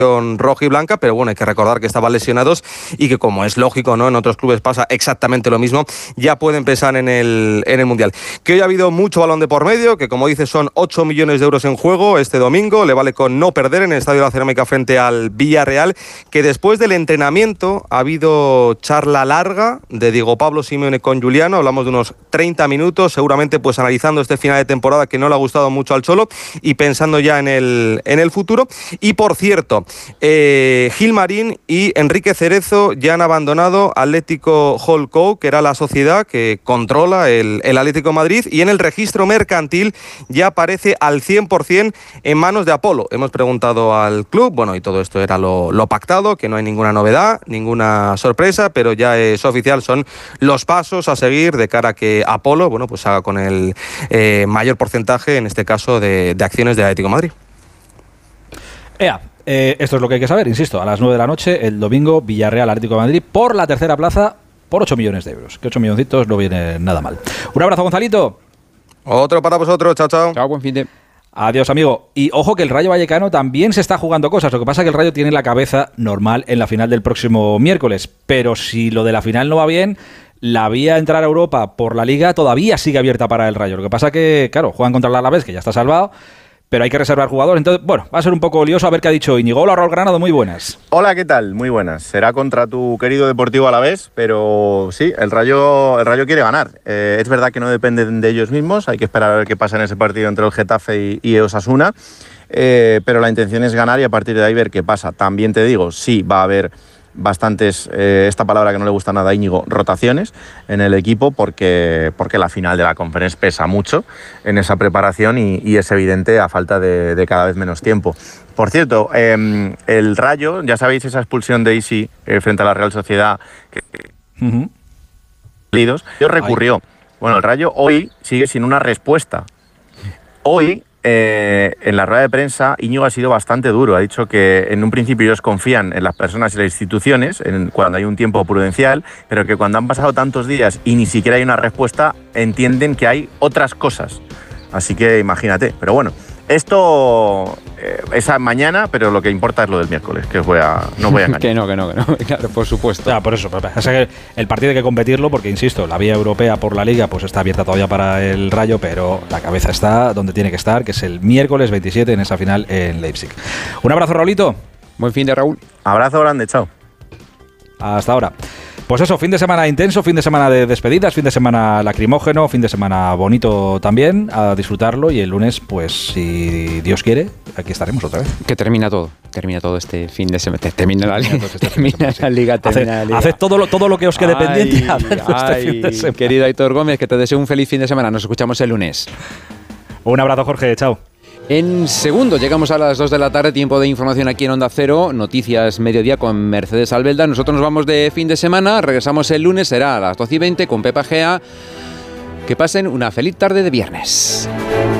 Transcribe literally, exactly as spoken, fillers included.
roja y blanca, pero bueno, hay que recordar que estaban lesionados y que, como es lógico, ¿no?, en otros clubes pasa exactamente lo mismo, ya pueden pensar en el, en el Mundial. Que hoy ha habido mucho balón de por medio, que como dices son ocho millones de euros en juego este domingo, le vale con no perder en el Estadio de la Cerámica frente al Villarreal, que después del entrenamiento ha habido charla larga de Diego Pablo Simeone con Juliano, hablamos de unos treinta minutos, seguramente pues analizando este final de temporada que no le ha gustado mucho al Cholo y pensando ya en el, en el futuro. Y por cierto, Eh, Gilmarín y Enrique Cerezo ya han abandonado Atlético Holdco, que era la sociedad que controla el, el Atlético de Madrid, y en el registro mercantil ya aparece al cien por ciento en manos de Apolo. Hemos preguntado al club, bueno, y todo esto era lo, lo pactado, que no hay ninguna novedad, ninguna sorpresa, pero ya es oficial, son los pasos a seguir de cara a que Apolo, bueno, pues haga con el eh, mayor porcentaje, en este caso, de, de acciones de Atlético de Madrid. Ea. Eh, esto es lo que hay que saber, insisto, a las nueve de la noche, el domingo, Villarreal Atlético de Madrid, por la tercera plaza, por ocho millones de euros. Que ocho milloncitos no viene nada mal. Un abrazo, Gonzalito. Otro para vosotros, chao, chao. Chao, buen fin de... Adiós, amigo. Y ojo que el Rayo Vallecano también se está jugando cosas. Lo que pasa es que el Rayo tiene la cabeza normal en la final del próximo miércoles. Pero si lo de la final no va bien, la vía a entrar a Europa por la Liga todavía sigue abierta para el Rayo. Lo que pasa es que, claro, juegan contra el Alavés, que ya está salvado, pero hay que reservar jugadores. Entonces, bueno, va a ser un poco lioso. A ver qué ha dicho Íñigo. Hola, Raúl Granado, muy buenas. Hola, ¿qué tal? Muy buenas. Será contra tu querido Deportivo Alavés, pero sí, el Rayo, el Rayo quiere ganar. Eh, es verdad que no dependen de ellos mismos, hay que esperar a ver qué pasa en ese partido entre el Getafe y, y Osasuna, eh, pero la intención es ganar y a partir de ahí ver qué pasa. También te digo, sí, va a haber bastantes, eh, esta palabra que no le gusta nada a Íñigo, rotaciones en el equipo, porque, porque la final de la Conference pesa mucho en esa preparación y, y es evidente a falta de, de cada vez menos tiempo. Por cierto, eh, el Rayo, ya sabéis esa expulsión de Isi eh, frente a la Real Sociedad, que uh-huh. yo recurrió. Ay. Bueno, el Rayo hoy sigue sin una respuesta. Hoy Eh, en la rueda de prensa, Íñigo ha sido bastante duro. Ha dicho que en un principio ellos confían en las personas y las instituciones en, cuando hay un tiempo prudencial, pero que cuando han pasado tantos días y ni siquiera hay una respuesta, entienden que hay otras cosas. Así que imagínate. Pero bueno, esto eh, esa mañana, pero lo que importa es lo del miércoles, que os voy a, no voy a engañar. que no, que no, que no. Claro, por supuesto. Ya, por eso. O sea, el partido hay que competirlo porque, insisto, la vía europea por la Liga pues está abierta todavía para el Rayo, pero la cabeza está donde tiene que estar, que es el miércoles veintisiete en esa final en Leipzig. Un abrazo, Raulito. Buen fin de Raúl. Abrazo grande, chao. Hasta ahora. Pues eso, fin de semana intenso, fin de semana de despedidas, fin de semana lacrimógeno, fin de semana bonito también, a disfrutarlo, y el lunes, pues si Dios quiere, aquí estaremos otra vez. Que termina todo, termina todo este fin de semana, termina la Liga, termina la Liga, termina la Liga. Haced todo lo, todo lo que os quede ay, pendiente. Ay, este fin de semana. Querido Aitor Gómez, que te deseo un feliz fin de semana, nos escuchamos el lunes. Un abrazo, Jorge, chao. En segundo, llegamos a las dos de la tarde, tiempo de información aquí en Onda Cero, Noticias Mediodía con Mercedes Albelda. Nosotros nos vamos de fin de semana, regresamos el lunes, será a las doce y veinte con Pepa Gea. Que pasen una feliz tarde de viernes.